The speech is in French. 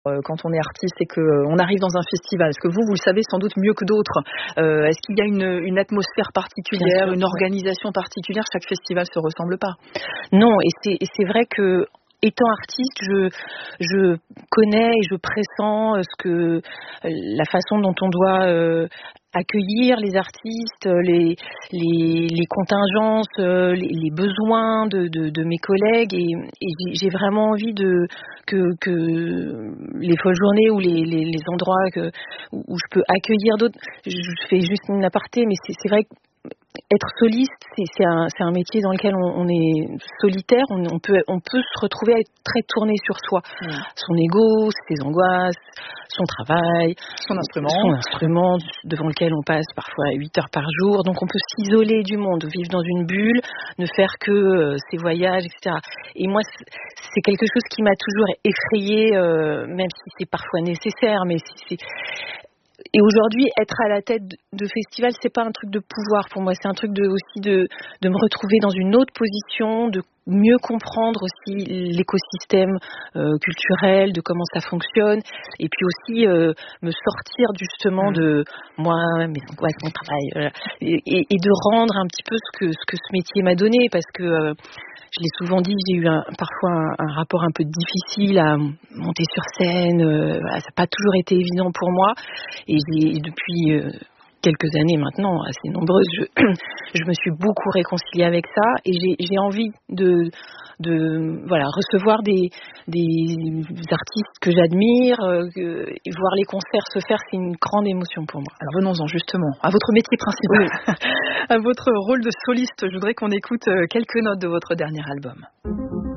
Quand on est artiste et qu'on arrive dans un festival? Est-ce que vous le savez sans doute mieux que d'autres? Est-ce qu'il y a une atmosphère particulière, sûr, une organisation particulière? Chaque festival se ressemble pas. Non, et c'est vrai que étant artiste, je connais et je pressens la façon dont on doit accueillir les artistes, les contingences, les besoins de mes collègues, et j'ai vraiment envie que les folles journées ou les endroits où je peux accueillir d'autres. Je fais juste une aparté, mais c'est vrai que être soliste, c'est un métier dans lequel on est solitaire, on peut se retrouver à être très tourné sur soi. Son ego, ses angoisses, son travail, son instrument devant lequel on passe parfois 8 heures par jour. Donc on peut s'isoler du monde, vivre dans une bulle, ne faire que ses voyages, etc. Et moi, c'est quelque chose qui m'a toujours effrayée, même si c'est parfois nécessaire, mais et aujourd'hui, être à la tête de festival, c'est pas un truc de pouvoir pour moi, c'est un truc aussi de me retrouver dans une autre position, de mieux comprendre aussi l'écosystème culturel, de comment ça fonctionne, et puis aussi me sortir justement de moi, mes angoisses, mon travail, et de rendre un petit peu ce que ce métier m'a donné, parce que je l'ai souvent dit, j'ai eu parfois un rapport un peu difficile à monter sur scène. Ça n'a pas toujours été évident pour moi. Et depuis quelques années maintenant, assez nombreuses, je me suis beaucoup réconciliée avec ça. Et j'ai envie de recevoir des artistes que j'admire, et voir les concerts se faire, c'est une grande émotion pour moi. Alors venons-en justement à votre métier principal, à votre rôle de soliste. Je voudrais qu'on écoute quelques notes de votre dernier album.